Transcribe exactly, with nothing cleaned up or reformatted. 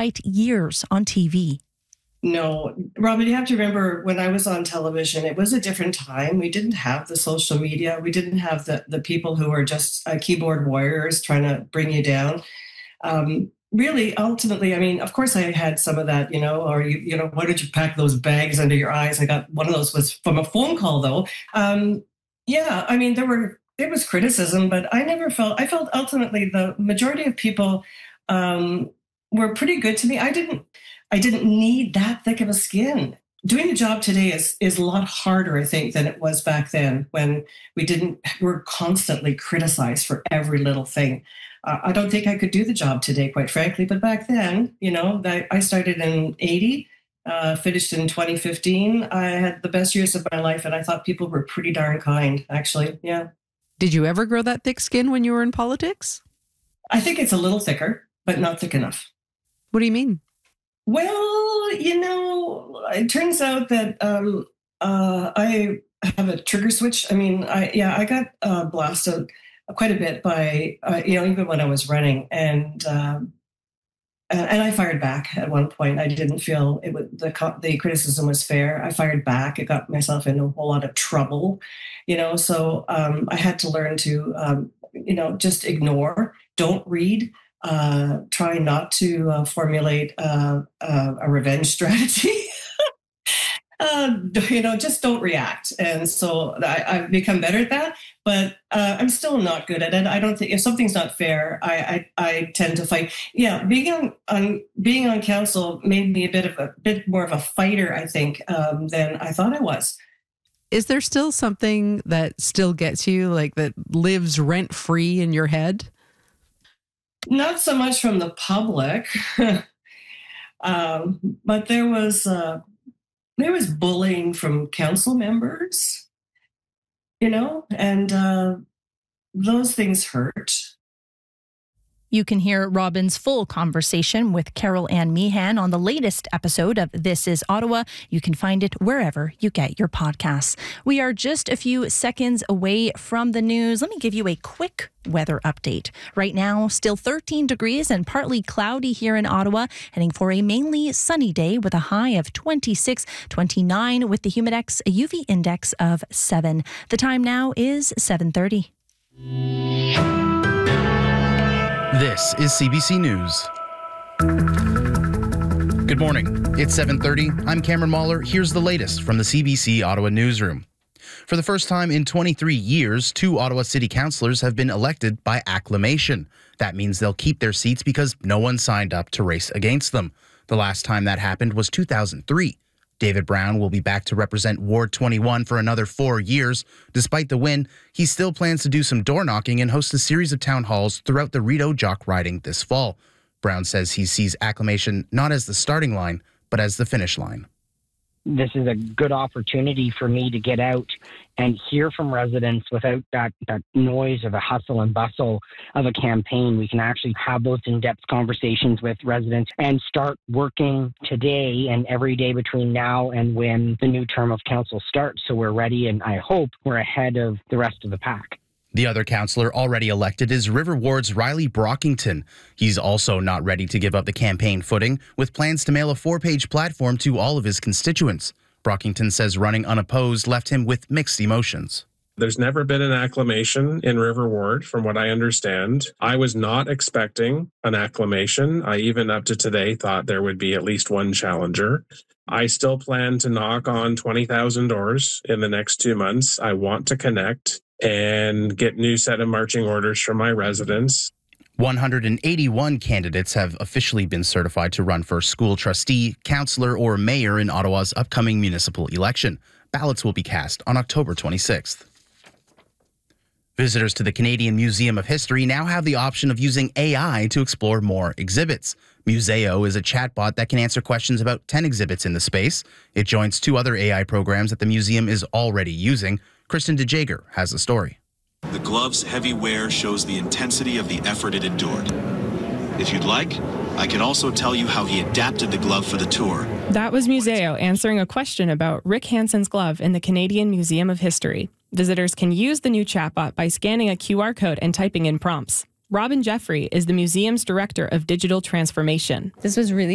despite years on T V. No, Robin, you have to remember when I was on television, it was a different time. We didn't have the social media. We didn't have the, the people who were just uh, keyboard warriors trying to bring you down. Um, really, ultimately, I mean, of course I had some of that, you know, or, you, you know, why did you pack those bags under your eyes? I got one of those was from a phone call, though. Um, yeah, I mean, there were there was criticism, but I never felt, I felt ultimately the majority of people um, were pretty good to me. I didn't. I didn't need that thick of a skin. Doing the job today is, is a lot harder, I think, than it was back then when we didn't, we were constantly criticized for every little thing. Uh, I don't think I could do the job today, quite frankly, but back then, you know, I, I started in eighty, uh, finished in twenty fifteen. I had the best years of my life, and I thought people were pretty darn kind, actually, yeah. Did you ever grow that thick skin when you were in politics? I think it's a little thicker, but not thick enough. What do you mean? Well, you know, it turns out that um, uh, I have a trigger switch. I mean, I yeah, I got uh, blasted quite a bit by, uh, you know, even when I was running. And um, and I fired back at one point. I didn't feel it was, the, the criticism was fair. I fired back. It got myself in a whole lot of trouble, you know, so um, I had to learn to, um, you know, just ignore, don't read. Uh, try not to uh, formulate uh, uh, a revenge strategy. uh, you know, just don't react. And so I, I've become better at that, but uh, I'm still not good at it. I don't think if something's not fair, I I, I tend to fight. Yeah, being on, on being on council made me a bit of a bit more of a fighter, I think, um, than I thought I was. Is there still something that still gets you, like that lives rent free in your head? Not so much from the public, um, but there was uh, there was bullying from council members, you know, and uh, those things hurt. You can hear Robin's full conversation with Carol Ann Meehan on the latest episode of This is Ottawa. You can find it wherever you get your podcasts. We are just a few seconds away from the news. Let me give you a quick weather update. Right now, still thirteen degrees and partly cloudy here in Ottawa, heading for a mainly sunny day with a high of twenty-six, twenty-nine with the Humidex a U V index of seven. The time now is seven thirty. This is C B C News. Good morning. It's seven thirty. I'm Cameron Mahler. Here's the latest from the C B C Ottawa newsroom. For the first time in twenty-three years, two Ottawa city councillors have been elected by acclamation. That means they'll keep their seats because no one signed up to race against them. The last time that happened was two thousand three. David Brown will be back to represent Ward twenty-one for another four years. Despite the win, he still plans to do some door knocking and host a series of town halls throughout the Rideau Jock riding this fall. Brown says he sees acclamation not as the starting line, but as the finish line. This is a good opportunity for me to get out and hear from residents without that, that noise of a hustle and bustle of a campaign. We can actually have those in-depth conversations with residents and start working today and every day between now and when the new term of council starts. So we're ready, and I hope we're ahead of the rest of the pack. The other councillor already elected is River Ward's Riley Brockington. He's also not ready to give up the campaign footing, with plans to mail a four-page platform to all of his constituents. Brockington says running unopposed left him with mixed emotions. There's never been an acclamation in River Ward, from what I understand. I was not expecting an acclamation. I even up to today thought there would be at least one challenger. I still plan to knock on twenty thousand doors in the next two months. I want to connect and get new set of marching orders from my residents. one hundred eighty-one candidates have officially been certified to run for school trustee, councillor, or mayor in Ottawa's upcoming municipal election. Ballots will be cast on October twenty-sixth. Visitors to the Canadian Museum of History now have the option of using A I to explore more exhibits. Museo is a chatbot that can answer questions about ten exhibits in the space. It joins two other A I programs that the museum is already using. Kristen DeJager has the story. The glove's heavy wear shows the intensity of the effort it endured. If you'd like, I can also tell you how he adapted the glove for the tour. That was Museo answering a question about Rick Hansen's glove in the Canadian Museum of History. Visitors can use the new chatbot by scanning a Q R code and typing in prompts. Robin Jeffrey is the museum's director of digital transformation. This was really